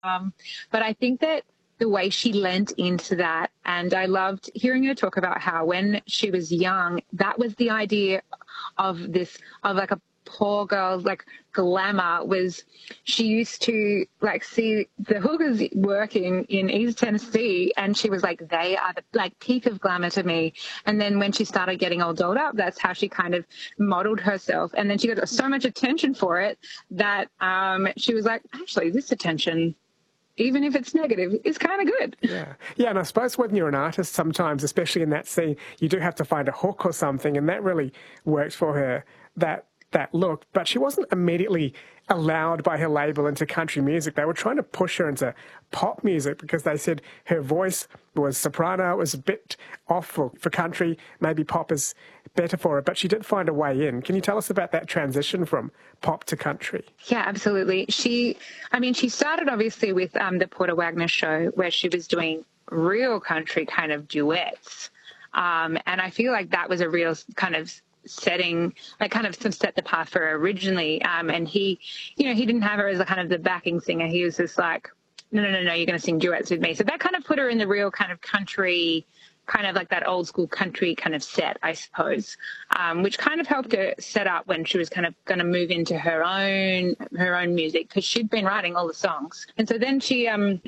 But I think that the way she lent into that, and I loved hearing her talk about how when she was young, that was the idea of this, of like a poor girl's like glamour was she used to like see the hookers working in East Tennessee and she was like, they are the like peak of glamour to me. And then when she started getting all dolled up, that's how she kind of modeled herself. And then she got so much attention for it that she was like, actually, this attention, even if it's negative, is kind of good. Yeah, and I suppose when you're an artist sometimes, especially in that scene, you do have to find a hook or something, and that really worked for her, that look. But she wasn't immediately allowed by her label into country music. They were trying to push her into pop music because they said her voice was soprano, it was a bit off for country, maybe pop is better for her, but she did find a way in. Can you tell us about that transition from pop to country? Yeah, absolutely. She started obviously with the Porter Wagner show where she was doing real country kind of duets. And I feel like that was a real kind of setting, like kind of set the path for her originally. And he didn't have her as a kind of the backing singer. He was just like, no, you're going to sing duets with me. So that kind of put her in the real kind of country, kind of like that old school country kind of set, I suppose, which kind of helped her set up when she was kind of going to move into her own music because she'd been writing all the songs. And so then she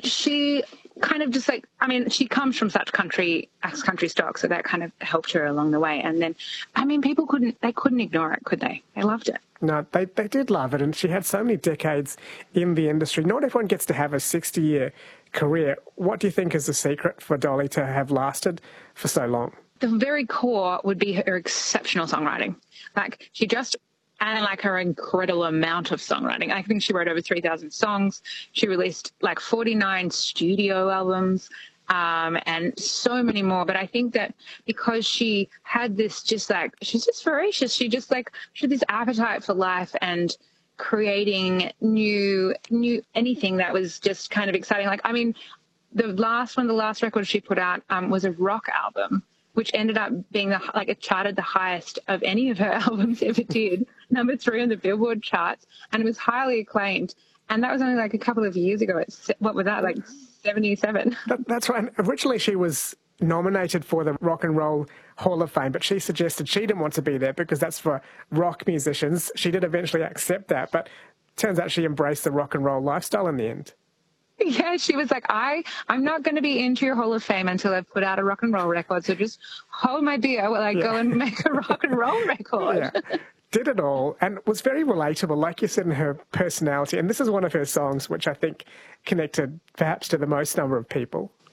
kind of just like, I mean, she comes from such country stock, so that kind of helped her along the way. And then, I mean, people couldn't ignore it, could they? They loved it. No, they did love it, and she had so many decades in the industry. Not everyone gets to have a 60-year career. What do you think is the secret for Dolly to have lasted for so long? The very core would be her exceptional songwriting. Like and like her incredible amount of songwriting. I think she wrote over 3,000 songs. She released like 49 studio albums and so many more. But I think that because she had this she's just voracious. She had this appetite for life and creating new anything that was just kind of exciting. Like, I mean, the last record she put out was a rock album, which ended up being it charted the highest of any of her albums ever did, number 3 on the Billboard charts, and it was highly acclaimed. And that was only like a couple of years ago. What was that, like 77? That's right. Originally she was nominated for the Rock and Roll Hall of Fame, but she suggested she didn't want to be there because that's for rock musicians. She did eventually accept that, but turns out she embraced the rock and roll lifestyle in the end. Yeah, she was like, I'm not going to be into your Hall of Fame until I've put out a rock and roll record, so just hold my beer while I go and make a rock and roll record. Yeah. Did it all, and was very relatable, like you said, in her personality. And this is one of her songs which I think connected perhaps to the most number of people.